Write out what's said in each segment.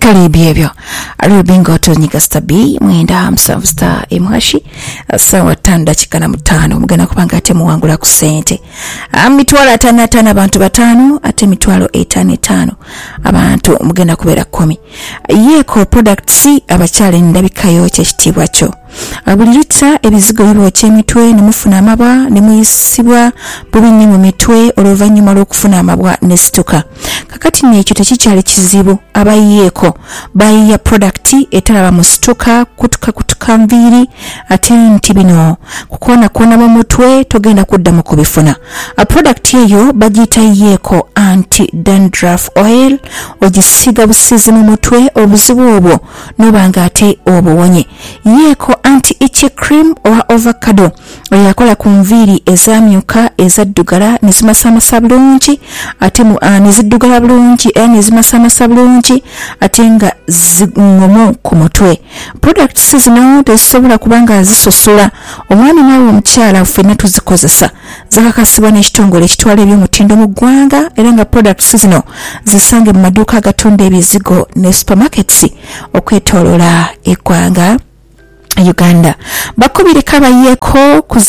karibi ebyo aliyo bingo tonyiga stabi mwenda msavu star imwashi sawa 5:05 mugana kupanga ate muwangula ku sente mitwalo 5 abantu batano ate mitwalo 5 abantu mugenda kubera 10 yeko products abakyale ndabikayo kyekitibwa kyo abulirutsa ebizigo bibokye emitwe nemufuna amabwa nemuyisibwa bubinyi mu mitwe oluvanyuma lw'okufuna amabwa nesituka kakati nekyo tekikyali kizibu abayeko bayiya product etalaba mu situka kutuka mviri ate nti bino kukona mu mutwe togenda kudda mu kubifuna a product eyo bagita yeko anti dandruff oil ogisiga busizi mu mutwe obuzibu obwo nobanga ate obuwonye yeko anti itchy cream owa avocado oyakola ku nviri ezamyuka ezaddugala nezimasamasa bulungi ate neziddugala bulungi nezimasamasa bulungi ate nga zingomo ku mutwe products zino tezisobola kubanga zisosola omwami nawe omukyala ffenna tuzikozesa zakakasibwa n'ekitongole ekitwala ebyomutindo mu ggwanga era nga products zino zisange mu maduuka agatunda ebizigo ne supermarkets okwetoolola eggwanga Uganda bakubire kabayeko ku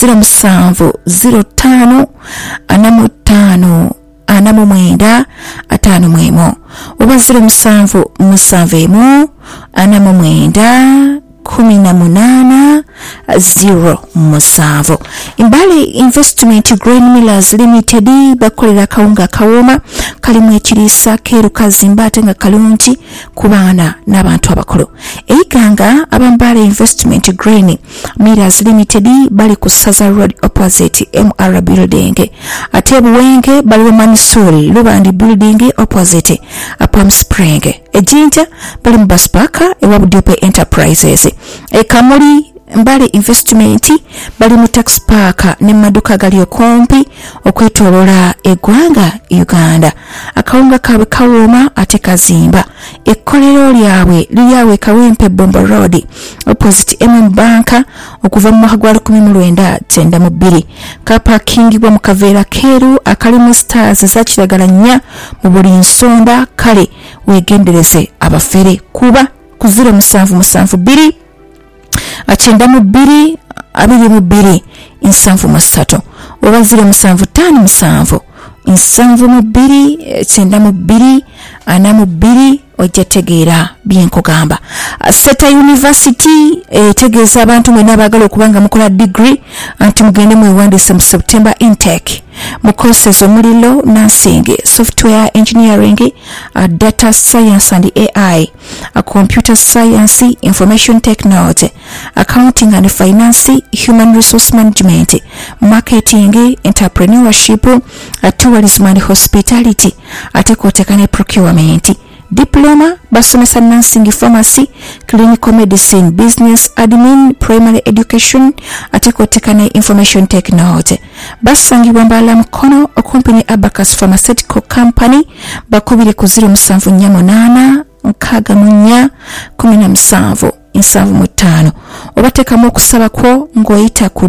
0705 45 anamumwenda atano mwemo oba 0771 anamumwenda 18 0 Imbale Investment Grain Millers Limited bakolera kawunga kawoma kalimu ekirisa keru kazimba atenga kalungi kubaana n'abantu abakulu eiganga abambale Investment Grain Millers Limited bali ku Saza Road opposite MR Building ate buwenge bali wa Mansuri Lubandi Building opposite Palm Spring ejinja bali mu Basipaka ewa Budipe Enterprises Kamuli Mbale Investment bali mu Tax Park ne maduka gali okumpi okwetolola eggwanga Uganda akawunga kabe kawoma ate kazimba ekkolero lyabwe lyawe Kawempe Bombo Road opposite Bank okuva mu mwaka gwa 1992 ka parking bwa mu kaveera keru akalimu stars za kiragala nnya mu buli nsonda kale wegendereze abafere kuba ku 0772 achenda mu 2 abiri mu 2 insanvu masatu oba 0757 insanvu mu 2 chenda mu 2 ana mu 2 ojategeera byenkugamba Seta University tegeza abantu mwena bagala okubanga mukola degree anti mugende mwewandise mu September intake mu courses omulilo nursing software engineering data science and AI computer science information technology accounting and finance human resource management marketing entrepreneurship tourism and hospitality atekotekane procurement diploma basomesa nursing pharmacy clinical medicine business admin primary education atekotekane information technology basangibwa mbala mkono okompany Abacus Pharmaceutical Company bakubire ku 0748 nkaga munya 17 obateka mu kusaba kwo ngoyita ku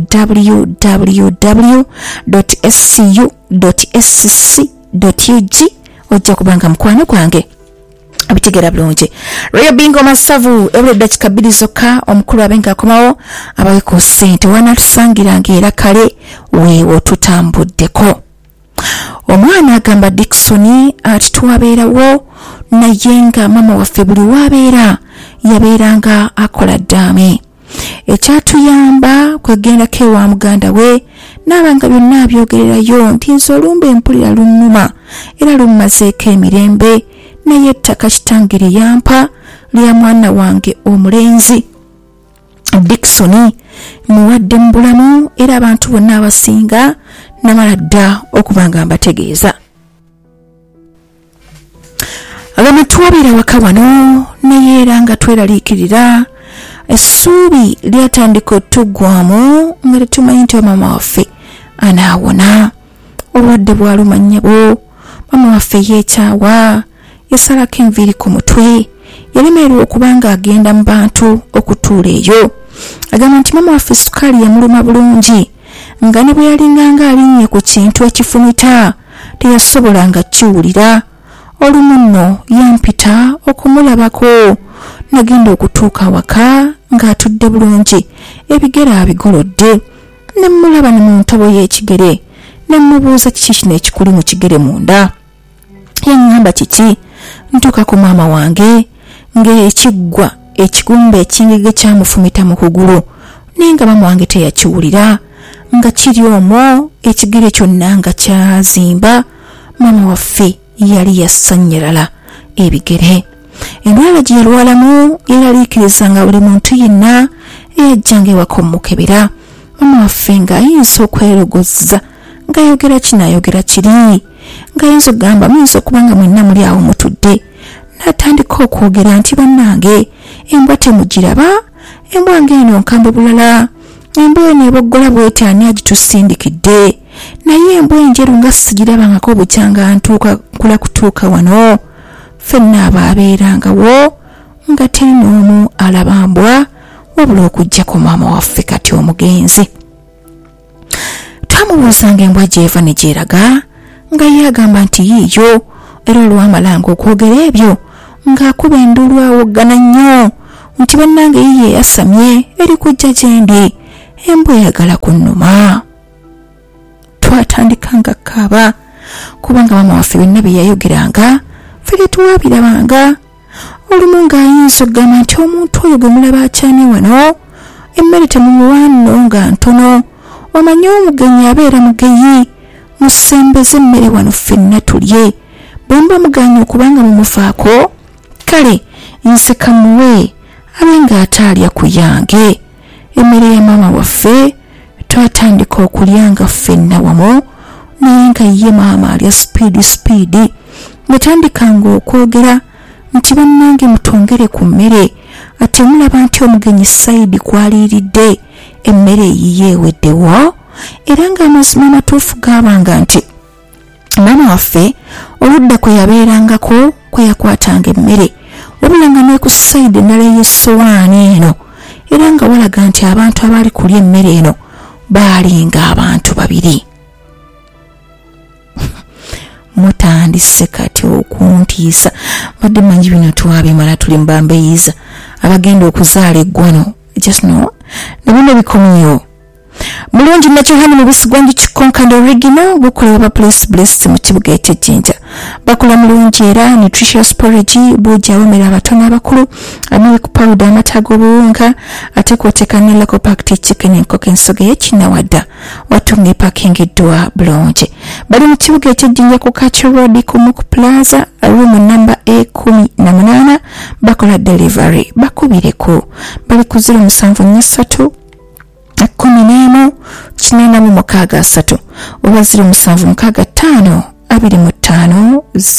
www.scu.scc.ug ojja kubanga mkwano gwange abitegera bulungi Royo Bingo Masavu ebule dakika 2 zokka omukulu abenga akomawo abawe ku sente wanatusangira ngera kale weewo tutambuddeko omwana agamba Dickson ati tuwabeerawo naye nga mama waffe buli wabeera yabeeranga akola ddaame ekyatuyamba kwegenda kewa muganda we n'abanga byonna byogererayo nti nze olumba empulira lunnuma era lummazeeko emirembe naye ettaka kitangire yampa lya mwana wange omulenzi Dickson muwadde mu bulamu era abantu bonna abasinga namala dda okubanga mbategeeza agamba tuwabeera waka wano naye era nga tweraliikirira essuubi lyatandika otuggwamu nga tetumanyi nti mama waffe anaawona obulwadde bwaluma nnyabo mama waffe yeekyawa yasalako enviiri ku mutwe yalemererwa okubanga agenda mu bantu okutuula eyo agamba nti mama waffe sukaali yamuluma bulungi nga ne bwe yalinganga alinnye ku kintu ekifumita teyasobolanga kiwulira olumunno yampita okumulabako nagenda okutuuka waka ng'atudde bulungi ebigere abigolodde ne mulaba ne mu ntobo y'ekigere ne mubuuza kiki kino ekikuli mu kigere munda. Yaŋŋamba kiki? Ntuuka ku maama wange ng'ekiggwa ekigumba ekingege kyamufumita mu kugulu naye nga maama wange teyakiwulira nga kiri omwo ekigere kyonna nga kyazimba. Maama waffe yali yasannyirala ebigere. Endwala gye yalwalamu yeraliikiriza nga buli muntu yenna eyajjanga ewaka omukebera. Maama waffe ng'ayinza okwerogozza ng'ayogera kinaayogera kiri ng'ayinza okugamba muyinza okuba nga mwenna muli awo mutudde n'atandika okwogera nti bannange embwa temugiraba, embwa ng'eno nkambe bulala, embwa eno eboggola bw'eti ani agitusindikidde, naye embwa enjeru nga sigirabangako bukyanga ntuuka nkula kutuuka wano. Ffenna abaabeerangawo nga teri n'omu alaba mbwa wabula okuggyako maama waffe kati omugenzi. Twamubuuzanga embwa gy'eva ne gyeraga nga ye agamba nti yiiyo, era olwamalanga okwogera ebyo ng'akuba enduulu awoggana nnyo nti bannange yiye yasamye eri kujja gye ndi, embwa eyagala kunnuma. Twatandika nga kaaba kubanga maama waffe byonna bye yayogeranga ffe tetuwaabirabanga. Olumu ng'ayinza okugamba nti omuntu oyo gwe mulaba akyamye wano emmere temumuwa nno nga ntono, omanyi omugenyi abeera mugeyi, musembeze emmere wano ffenna tulye, bwe mba muganye okubanga mumufaako kale nze kamuwe abe ng'ataalya ku yange. Emmere ya maama waffe twatandika okulyanga ffenna wamu naye nga ye maama alya sipiidi. Netandikanga okwogera nti bannange mutongere ku mmere, ate mulaba nti omugenyi Saidi kwaliiridde emmere eyiye eweddewo. Era ng'amazima amatuufu gaabanga nti maama waffe oludda kwe yabeerangako kwe yakwatanga emmere wabula nga ne ku Saidi endala ey'essowaani eno, era nga walaga nti abantu abaali kulya emmere eno baalinga abantu babiri. Mutandise kati okuntiisa, badde manyi bino twabimala tuli mbambeyiza abagenda okuzaala eggwano just no nabino bikomyewo. Mulungi Natural mubisi gwangi Kikonkande original gukolebwa ba Place Bliss mu kibuga eky'Ejjinja. Bakola mulungi era nutritious porridge bujja womera abatono abakulu, milk powder, amata g'obuwunga, ate kw'oteeka ne local packed chicken enkoko ensoga y'ekinawadda watunga epakingiddwa bulungi. Bali mu kibuga eky'Ejjinja ku Kacho Road ku Muku Plaza room number A18. Bakola delivery bakubireko. Bali ku 0743 11 863 oba 0765 25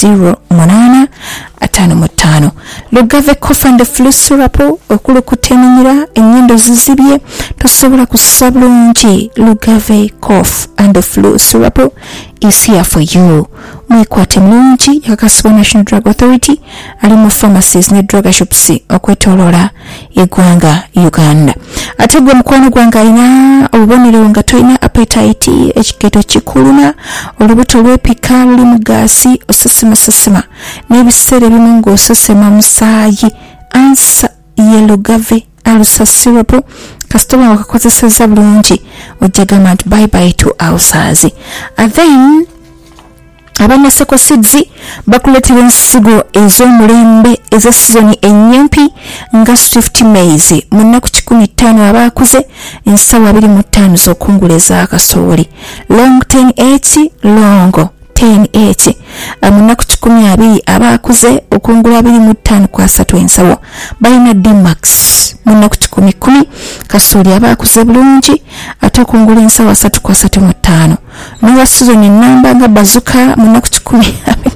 08 55. Lugave cough and flu syrup okulukuta eminyira ennyindo zizibye tosobola kussa bulungi. Lugave cough and flu syrup is here for you. Mwekwate mulungi yakasibwa National Drug Authority ali mu pharmacies ne drug shops okwetoloola eggwanga Uganda. Ate gwe mukwano gwange alina obubonero nga tolina appetite, ekiketo kikuluma, olubuto lwepika luli mu gaasi, osesema n'ebiseera ebimu ng'osesema musaayi. Ansa ye Lugave alusa syrup kasitoma wakakozeseza bulungi ojjagamba nti bye bye to ulcers. Then Abanaseko Seeds bakuletera ensigo ez'omulembe eza season ennyimpi nga Swift Maize mu nnaku 15 abaakuze ensawo 25 z'okungula ez'akasooli. Long 10H longo 10H mu nnaku 12 abaakuze okungula 25 kwa 3 ensawo. Balina D-Max mu nnaku 10 kasooli abaakuze bulungi ate okungula ensawo 3 kwa 35. N'owa season ennamba nga Bazuka mu nnaku 10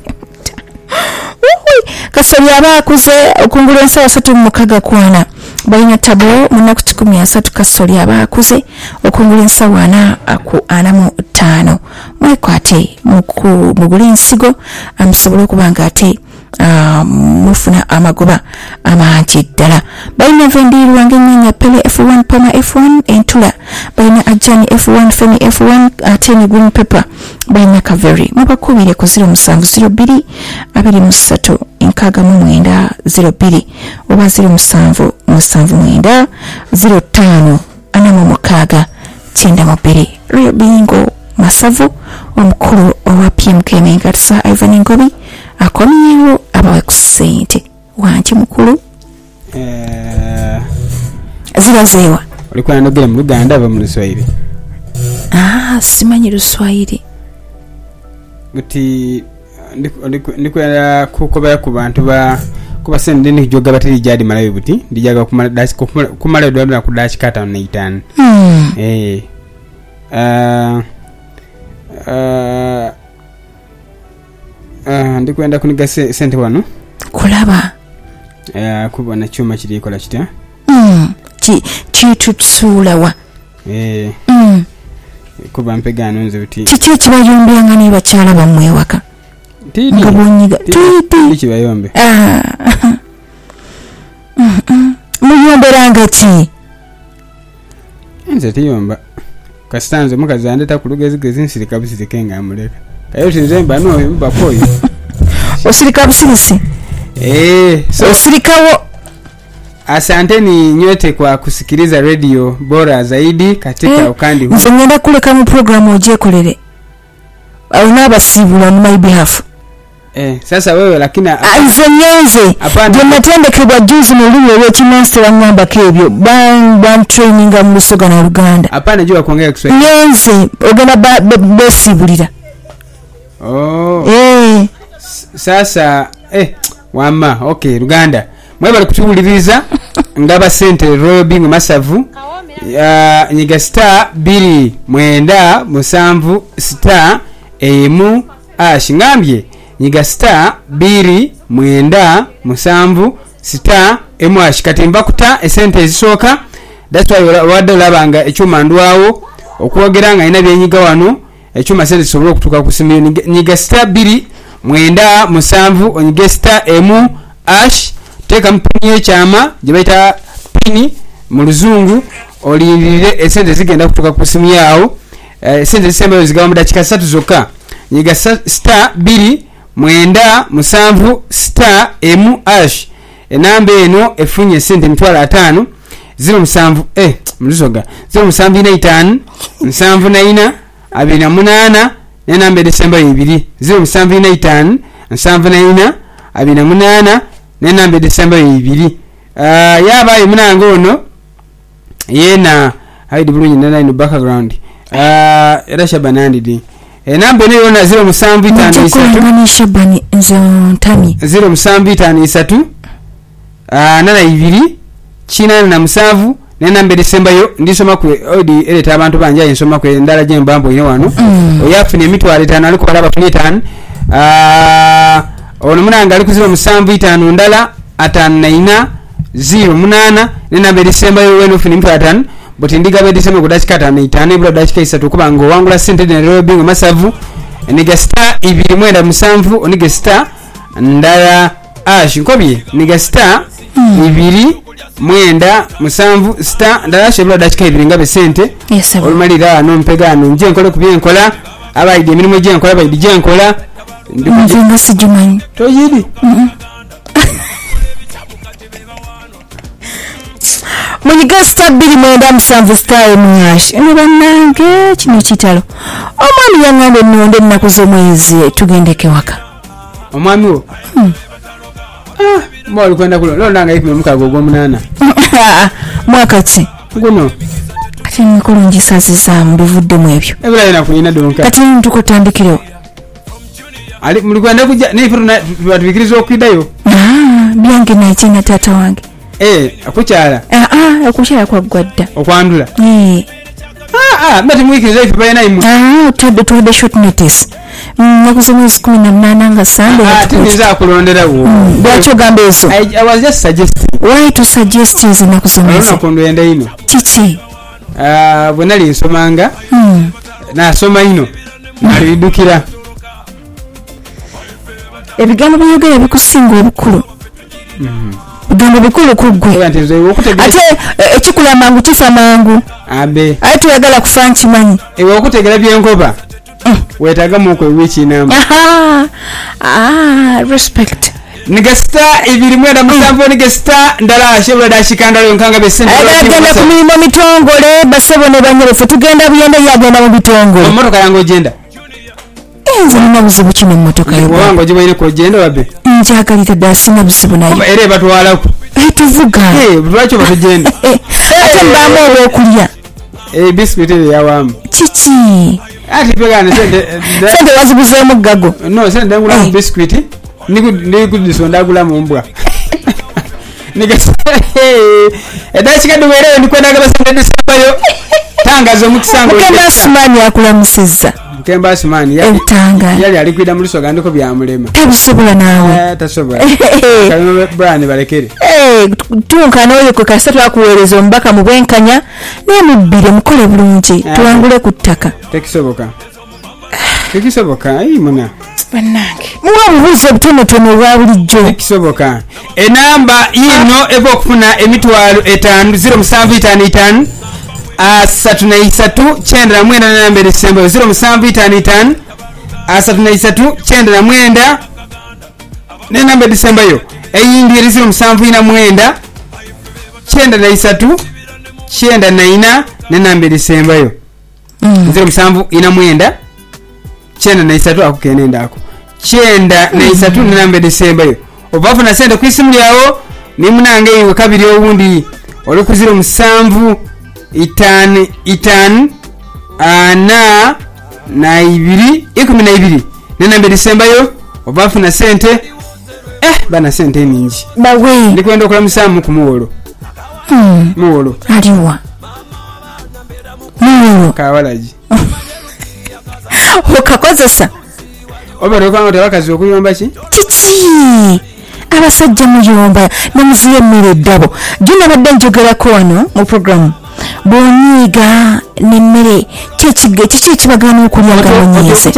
kasooli abaakuze okungula ensawo 36 balina Tabo mu nnaku 13 kasooli abaakuze okungula ensawo 45. Mwekwate mugula ensigo amusobola okuba nga ate mufuna amagoba amangi ddala. Balina vendiirwa ng'ennyanya Pele F1 Poma F1 Entula, balina Ajani F1 Femi F1 ate ne Green Pepper, balina Kaveri. Mubakubire ku 0702 23 69 02 oba 07 79 05 46 92. Rio Bingo Masavu omukulu owa PMK Mengatsa Ivan Ngobi akomyewo abawe ku ssente wanki mukulu zibazeewa olikuwa nogera mu Luganda aba mu Luswahili. Simanyi Luswahili guti ndikwera kukobera ku bantu ba kuba sende ndi joga bateri jadi malayo buti ndijaga kumala dwala ku dash kata na 5 ndikwenda kuniga sente wano kulaba kubona chuma kiri kola kitya kitutsuulawa kuba mpegano nze buti kiki kibayombyanga ne bakyala bamwe ewaka nga bonyiga kibayombe muyomberanga ki nze tiyomba kasitanze mukazi andeta ku lugezigezi nsirika busirike nga amuleka kayo tinzemba noyo bakoyo osirika busirisi osirikawo. Asante ni nyote kwa kusikiliza radio bora zaidi katika ukandi huu. Nze ngenda kuleka mu program ojekolere alina abasibula on my behalf. Sasa wewe lakini nze nyenze gye natendekebwa juzi mu luwe lw'ekimansi wangamba kebyo ban training mu Lusoga na Luganda. Hapana jua kuongea Kiswahili. Nyenze ogenda besibulira. Sasa wama okay Luganda mwebale kutubuliriza ngaba sente Royal Bingo Masavu nyiga star 2 mwenda musanvu star emu ngambye nyiga star 2 mwenda musanvu star emu katimba kuta esente ezisooka. That's why wadde olabanga ekyuma ndwawo okuwogera nga ina byenyiga wano ekyuma sente zisobola okutuuka ku simu. Nyiga star 2 mwenda musanvu onyige star emu teka mpini ekyama gye bayita pini mu luzungu olindire esente zigenda kutuuka ku simu yawo. Esente zisembayo zigaba mu dakika 3 zokka. Nyiga star 2 mwenda musanvu star emu enamba eno efunye esente mitwalo 5 07 Lusoga 0745 74 28 n'enamba esembayo 2 0745 74 28 n'enamba esembayo 2. Yabaye munange ono yena haidi bulungi nana ino background era Shabanandi di enamba eno yona 0753 Shabani nze ntami 0753 nana 2 china na musanvu n'enamba esembayo ndisoma ku odi eleta abantu banja ensoma ku ndala je mbambo ino wano oyafune emitwalo 5 aliko balaba fune 5 ono munanga ali ku 0755 ndala 5 08 n'enamba esembayo weno fune emitwalo 5 buti ndigabe disema ku dakika 5 ebula dakika 3 kuba ngo wangula sente ne Royal Bingo Masavu niga star 2 mwenda musanvu oniga star ndala nkobye niga star 2 mwenda musanvu star ndala ebula dakika 2 ngabe sente olumalira no mpegano nje nkole ku byenkola abayide emirimu gye nkola bayide gye nkola ndikujenga sijumanyi toyidi munyiga star 2 mwenda musanvu star emu eno bannange kino kitalo omwami yaŋŋamba ennonda ennaku z'omwezi tugendeke waka omwami wo mwali kwenda kulo londa nga ipime mukago ogw'omunaana mwaka ki guno kati emikolo ngisazizaamu bivuddemu ebyo ebulayo nakulina donka kati tukutandikirewo ali muli kwenda kujja nifuna batubikiriza okwidayo byange nakina taata wange akukyala okukyala kwaggwadda okwandula mbati mwikiriza ife bayina imu tuwadde short notice nnaku z'omwezi 18 nga Sunday tiniza akulonderawo lwaki ogamba ezo I was just suggesting why to suggest ezo nnaku z'omwezi nakondo yenda ino kiki bwe nali nsomanga nasoma ino nalidukira ebigambo byogera bikusinga obukulu bigambo bikulu kuggwe ate ekikula mangu kifa mangu ate tuyagala kufa nkimanyi ewe okutegera byenkoba wetagamu okwewikinamba respect nigesita 2 nigesita ndala ashebula dashikandalo nkanga besente agenda ku mirimu mitongole basebo ne banyerefu tugenda buyenda yagenda mu bitongole omotoka yango genda nze nina buzibu kino emmotoka wango gibaine ko genda wabe njagalira ddala sina buzibu nayo era batwalako tuvuga lwaki batugenda ate mbaamu olw'okulya biscuit yawamu kiki ati pegane sente waziguzeemu gago no sente ndagula mu biscuit nikudisonda agula mu mbwa edakikadde weereyo ndikwendagala sente disembayo tangaza omukisango mukemba asumani akulamusizza mukemba asumani yali alikwida mu lisoga ndiko byamulema tabisobola naawe tasobola kalino brand balekere tunkana oyo kwe kasa twakuweereza omubaka mu bwenkanya naye mubbire mukole bulungi tuwangule ku ttaka tekisoboka muna bannange muwa obubuuzi obutonotono obwa bulijjo tekisoboka enamba yino eva okufuna emitwalo 5 0755 339 9 December 0755 339 9 December yo eyindi eri 0749 9 9 December yo 0749 9 akukenendako 9 December yo obafuna sente kwisimu lyawo nimunange iwe kabiri owundi oli ku 07 5 ana na 2 12 9 December yo obafuna sente bana sente ningi bawe ndikwenda okulamusamu ku muwolo muwolo aliwa muwolo kawalaji okakozesa obaroka tabakazi okuyomba ki kiki abasajja muyomba nemuziye emmere eddabo gina badde njogerako wano mu programu bonyiga nemmere kiki ekibagana okulya gamunyize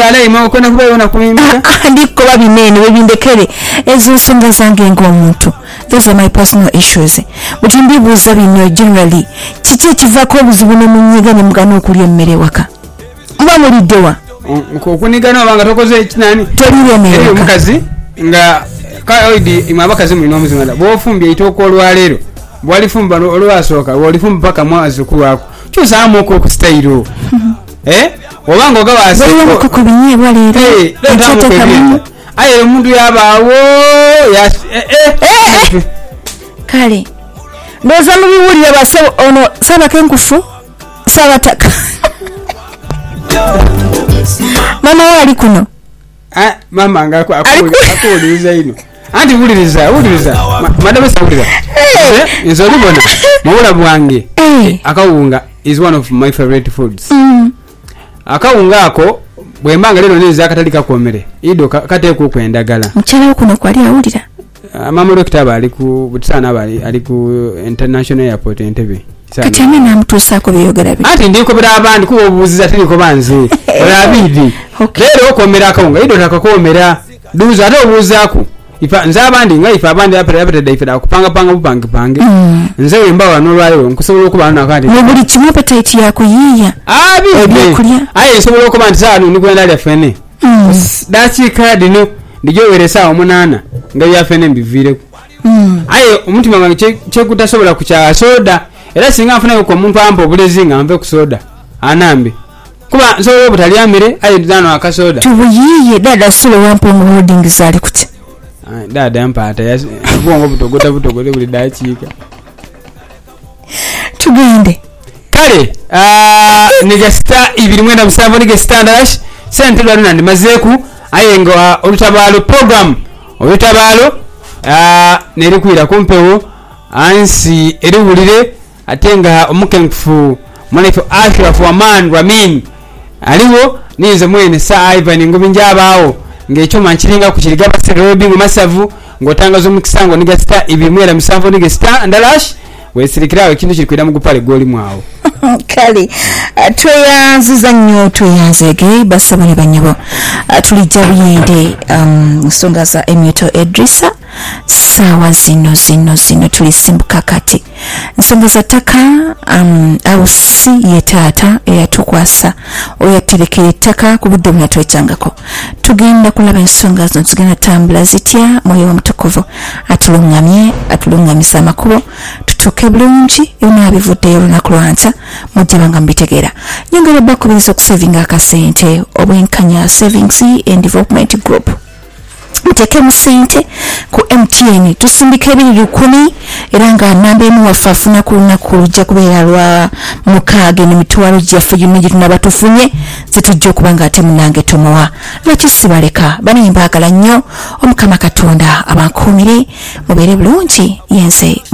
ndikoba binene webindekere ezo nsonga zange ng'omuntu those are my personal issues but mbibuuza bino generally kiki ekivaako obuzibu nemunyiga nemugana okulya emmere waka muba muliddewa okunigana obanga tokoze ekinani toliremereka omukazi nga kaidi imwe abakazi mulina omuzima da bwofumbye itoko olwaleero bwalifumba olwasooka bwalifumba paka mwazi kulwako kyosaamu okusitayiro obanga ogawaseko binyeebwa leero ekyatekamu aye omuntu yabaawo kale ndowooza mubiwulire base ono saabakenkufu saabataka mama we ali kuno mama nga akuwuliriza ino anti wuliriza madame sawulira nze olibona mubula bwange akawunga is one of my favorite foods akawunga ako bwembanga lero neza akatali kakomere ido kateeka okwendagala mukyala wo kuno kwali awulira mama dokitaba ali ku butisana ali ku international airport Entebbe kati ane namutuusaako byeyogera bi ati ndikobera abandi kuba obuuziza tirikoba nze olabidi leero okomera akawunga ido takakomera duuza ate obuuzaako nze abandi nga ife abandi apetede ife dakupangapanga bupangepange nze wemba wano olwaleero nkusobola okuba nakati mu buli kimu apetite yakuyiiya ebyokulya aye nsobola okuba nti saano ndikwenda lya fene dakiika dino ndijowerera esaawa 8 nga byafene mbiviireku aye omutima gwange kyekutasobola kukyala soda era singa nfunayo ku omuntu ampa obulezi nga nve ku soda anambe kuba nsobola obutalya mmere aye dano akasoda tubuyiiye dada sulo wampongo holdings ali kuti dada mpata bwongo butogole buli dakiika tugende kale nigasita 2 nigasita ndalash sente lwalina ndimazeeku aye nga olutabaalo program olutabaalo nerikwira kumpewo ansi eriwulire ate nga omukenkufu mwanaife Ashraf Waman Ramin aliwo ninze mwene sa Ivan ngobi njabaawo ng'ekyoma nkiringa ku kirigaba serobingo masavu ng'otangaza omukisango nigasita 2 nigasita ndalash weesirikirawo ekintu kiri kwera mu gupale gwoli mwawo kale tweyanziza nnyo tweyanzege basaba ne banyabo tulijja buyende nsonga za Emyuto Edrisa saawa zino tulisimbuka kati nsonga za ttaka awusi ye taata eyatukwasa oyaterekera ettaka ku budde buna twetangako tugenda kulaba ensonga zino zigenda tambula zitya mwoyo omutukuvu atulungamisa amakubo tutuuke bulungi byonna bivuddeyo olunaku lwanta mujja banga mbitegeera nyongera bakubiriza okusavinga akasente obwenkanya Savings and Development Group mutekemu sente ku MTN tusindika 210 era nga namba emu waffe afuna ku lunaku lujja kubeera lwa 6 n'emitwalo gyaffe gyonna gye tunaba tufunye zitujja okuba nga ate munange tumuwa lwaki sibaleka bani mbaagala nnyo omukama Katonda abankuumire mubeere bulungi yenze